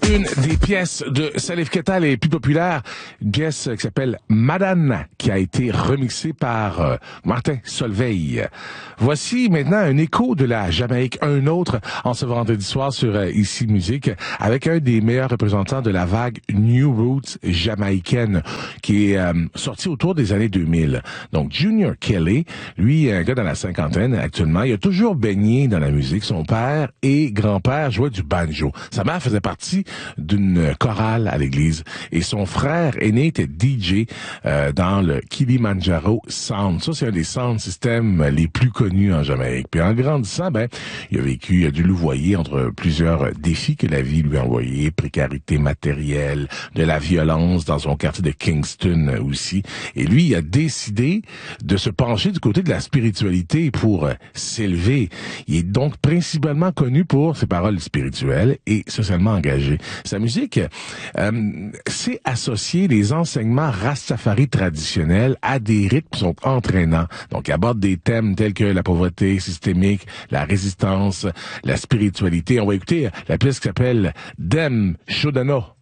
Une des pièces de Salif Keita les plus populaires, une pièce qui s'appelle Madane, qui a été remixée par Martin Solveig. Voici maintenant un écho de la Jamaïque, un autre en ce vendredi soir sur Ici Musique, avec un des meilleurs représentants de la vague New Roots jamaïcaine, qui est sorti autour des années 2000. Donc Junior Kelly, lui, un gars dans la cinquantaine actuellement, il a toujours baigné dans la musique. Son père et grand-père jouaient du banjo. Sa mère faisait partie d'une chorale à l'église et son frère aîné était DJ dans le Kilimanjaro Sound. Ça, c'est un des sound systems les plus connus en Jamaïque. Puis en grandissant, il a dû louvoyer entre plusieurs défis que la vie lui a envoyés, précarité matérielle, de la violence dans son quartier de Kingston aussi. Et lui, il a décidé de se pencher du côté de la spiritualité pour s'élever. Il est donc principalement connu pour ses paroles spirituelles et socialement engagé. Sa musique, c'est associer les enseignements rastafari traditionnels à des rythmes qui sont entraînants. Donc, il aborde des thèmes tels que la pauvreté systémique, la résistance, la spiritualité. On va écouter la pièce qui s'appelle Dem Shodano.